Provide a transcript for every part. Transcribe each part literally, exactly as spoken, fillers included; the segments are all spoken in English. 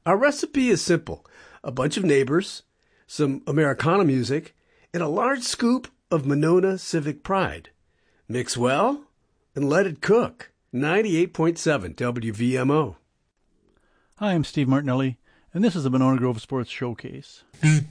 Our recipe is simple. A bunch of neighbors, some Americana music, and a large scoop of Monona Civic Pride. Mix well and let it cook. ninety-eight point seven W V M O. Hi, I'm Steve Martinelli, and this is the Monona Grove Sports Showcase.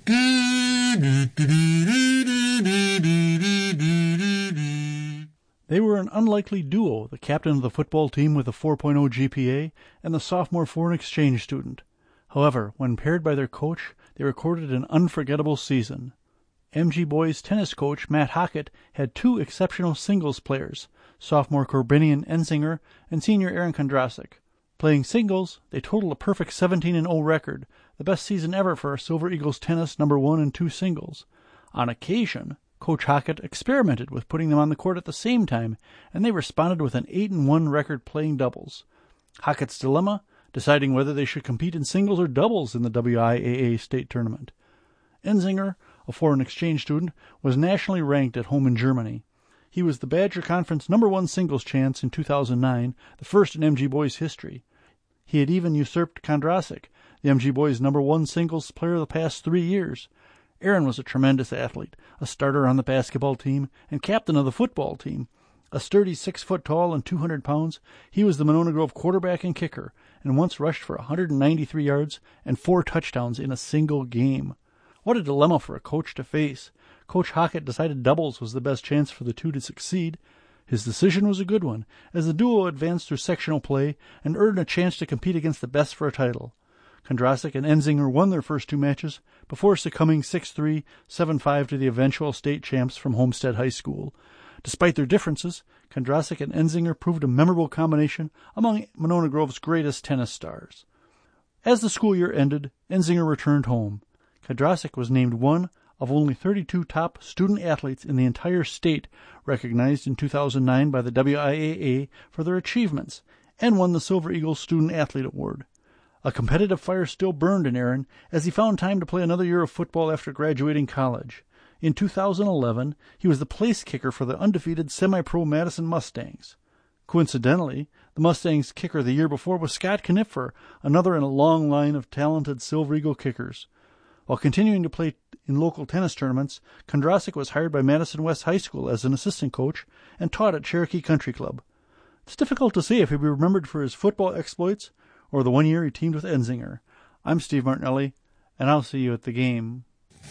They were an unlikely duo, the captain of the football team with a four point oh G P A and the sophomore foreign exchange student. However, when paired by their coach, they recorded an unforgettable season. M G boys tennis coach Matt Hockett had two exceptional singles players, sophomore Corbinian Enzinger and senior Aaron Kondrasek. Playing singles, they totaled a perfect seventeen and oh record, the best season ever for Silver Eagles tennis number one and two singles. On occasion, Coach Hockett experimented with putting them on the court at the same time, and they responded with an eight and one record playing doubles. Hockett's dilemma: deciding whether they should compete in singles or doubles in the W I A A state tournament. Enzinger, a foreign exchange student, was nationally ranked at home in Germany. He was the Badger Conference number one singles champs in two thousand nine, the first in M G boys history. He had even usurped Kondrasek, the M G boys number one singles player of the past three years. Aaron was a tremendous athlete, a starter on the basketball team and captain of the football team. A sturdy six foot tall and two hundred pounds, he was the Monona Grove quarterback and kicker, and once rushed for one hundred ninety-three yards and four touchdowns in a single game. What a dilemma for a coach to face. Coach Hockett decided doubles was the best chance for the two to succeed. His decision was a good one, as the duo advanced through sectional play and earned a chance to compete against the best for a title. Kondrasek and Enzinger won their first two matches before succumbing six three, seven five to the eventual state champs from Homestead High School. Despite their differences, Kondrasek and Enzinger proved a memorable combination among Monona Grove's greatest tennis stars. As the school year ended, Enzinger returned home. Kondrasek was named one of only thirty-two top student athletes in the entire state, recognized in two thousand nine by the W I A A for their achievements, and won the Silver Eagles Student Athlete Award. A competitive fire still burned in Aaron as he found time to play another year of football after graduating college. In two thousand eleven, he was the place kicker for the undefeated semi-pro Madison Mustangs. Coincidentally, the Mustangs' kicker the year before was Scott Knipfer, another in a long line of talented Silver Eagle kickers. While continuing to play in local tennis tournaments, Kondrasek was hired by Madison West High School as an assistant coach and taught at Cherokee Country Club. It's difficult to say if he'll be remembered for his football exploits or the one year he teamed with Enzinger. I'm Steve Martinelli, and I'll see you at the game.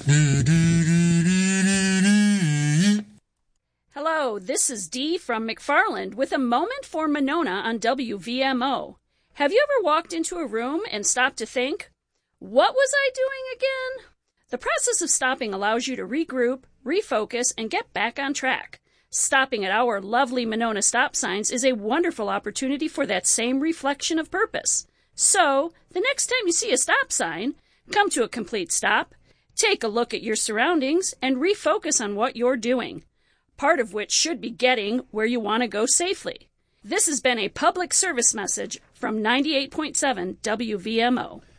Hello, this is Dee from McFarland with a moment for Monona on W V M O. Have you ever walked into a room and stopped to think, what was I doing again? The process of stopping allows you to regroup, refocus, and get back on track. Stopping at our lovely Monona stop signs is a wonderful opportunity for that same reflection of purpose. So, the next time you see a stop sign, come to a complete stop, take a look at your surroundings, and refocus on what you're doing, part of which should be getting where you want to go safely. This has been a public service message from ninety-eight point seven W V M O.